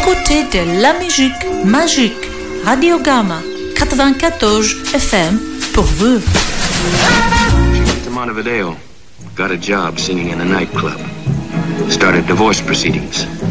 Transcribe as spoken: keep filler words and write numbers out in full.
écoutez de la musique magique. Radio Gamma quatre-vingt-quatorze F M pour vous. She went to Montevideo, got a job singing in a nightclub, started divorce proceedings.